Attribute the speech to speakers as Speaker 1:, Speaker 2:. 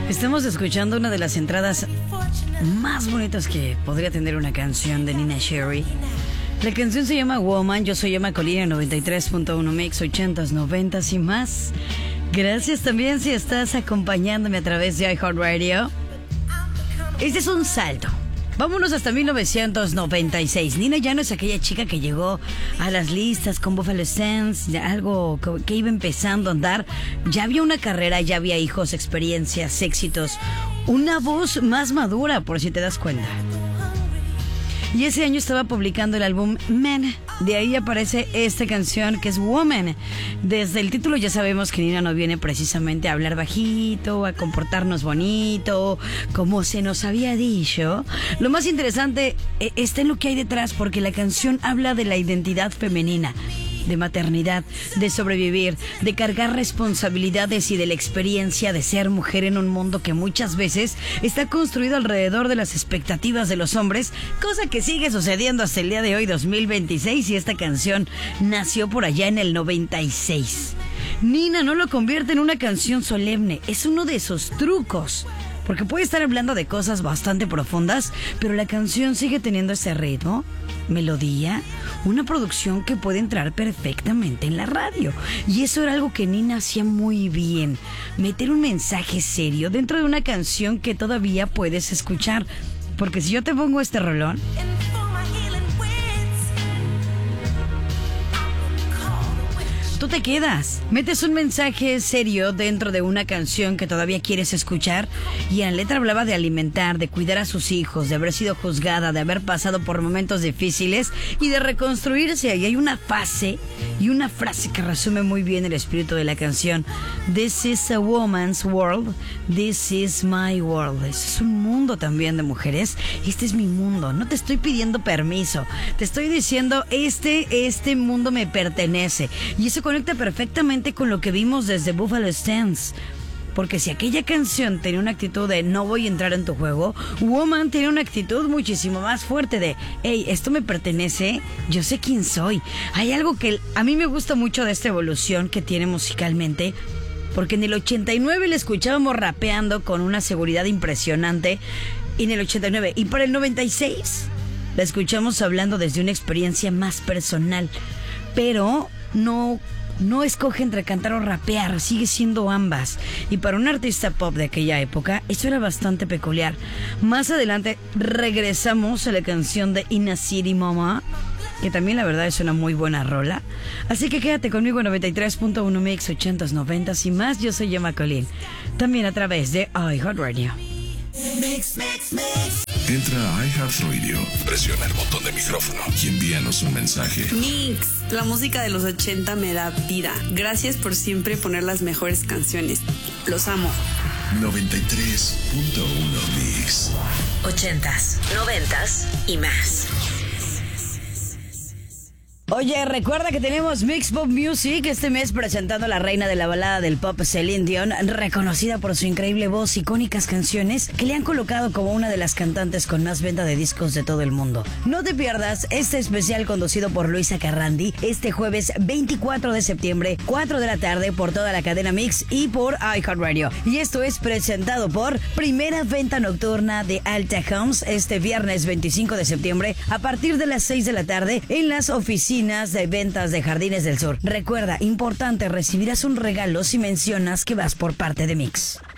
Speaker 1: Estamos escuchando una de las entradas más bonitas que podría tener una canción de Nina Cherry. La canción se llama Woman. Yo soy Emma Colina, 93.1 Mix, 80s, 90s y más. Gracias también si estás acompañándome a través de iHeartRadio. Este es un salto. Vámonos hasta 1996. Nina ya no es aquella chica que llegó a las listas con Buffalo Stance, algo que iba empezando a andar. Ya había una carrera, ya había hijos, experiencias, éxitos. Una voz más madura, por si te das cuenta. Y ese año estaba publicando el álbum Men. De ahí aparece esta canción que es Woman. Desde el título ya sabemos que Nina no viene precisamente a hablar bajito, a comportarnos bonito, como se nos había dicho. Lo más interesante está en lo que hay detrás, porque la canción habla de la identidad femenina, de maternidad, de sobrevivir, de cargar responsabilidades y de la experiencia de ser mujer en un mundo que muchas veces está construido alrededor de las expectativas de los hombres, cosa que sigue sucediendo hasta el día de hoy, 2026, y esta canción nació por allá en el 96. Nina no lo convierte en una canción solemne, es uno de esos trucos. Porque puede estar hablando de cosas bastante profundas, pero la canción sigue teniendo ese ritmo, melodía, una producción que puede entrar perfectamente en la radio. Y eso era algo que Nina hacía muy bien, meter un mensaje serio dentro de una canción que todavía puedes escuchar. Porque si yo te pongo este rolón, tú te quedas, metes un mensaje serio dentro de una canción que todavía quieres escuchar, y en la letra hablaba de alimentar, de cuidar a sus hijos, de haber sido juzgada, de haber pasado por momentos difíciles y de reconstruirse. Y hay una fase y una frase que resume muy bien el espíritu de la canción. This is a woman's world, this is my world. Es un mundo también de mujeres, este es mi mundo, no te estoy pidiendo permiso, te estoy diciendo este mundo me pertenece. Y eso conecta perfectamente con lo que vimos desde Buffalo Stance. Porque si aquella canción tenía una actitud de no voy a entrar en tu juego, Woman tiene una actitud muchísimo más fuerte de hey, esto me pertenece, yo sé quién soy. Hay algo que a mí me gusta mucho de esta evolución que tiene musicalmente, porque en el 89 le escuchábamos rapeando con una seguridad impresionante, y en el 89, y para el 96 la escuchamos hablando desde una experiencia más personal, pero no escoge entre cantar o rapear, sigue siendo ambas. Y para un artista pop de aquella época, eso era bastante peculiar. Más adelante regresamos a la canción de Inna City Mama, que también la verdad es una muy buena rola. Así que quédate conmigo en 93.1 Mix, 80s, 90s y más. Yo soy Emma Colín, también a través de iHeartRadio.
Speaker 2: Mix. Entra a iHeartRadio, presiona el botón de micrófono y envíanos un mensaje.
Speaker 3: Mix, la música de los 80 me da vida. Gracias por siempre poner las mejores canciones. Los amo.
Speaker 2: 93.1 Mix.
Speaker 4: 80s, 90s y más.
Speaker 1: Oye, recuerda que tenemos Mix Pop Music este mes presentando a la reina de la balada del pop, Celine Dion, reconocida por su increíble voz, icónicas canciones que le han colocado como una de las cantantes con más venta de discos de todo el mundo. No te pierdas este especial conducido por Luisa Carrandi este jueves 24 de septiembre, 4 de la tarde, por toda la cadena Mix y por iHeartRadio. Y esto es presentado por Primera Venta Nocturna de Alta Homes este viernes 25 de septiembre a partir de las 6 de la tarde en las oficinas de ventas de Jardines del Sur. Recuerda, importante, recibirás un regalo si mencionas que vas por parte de Mix.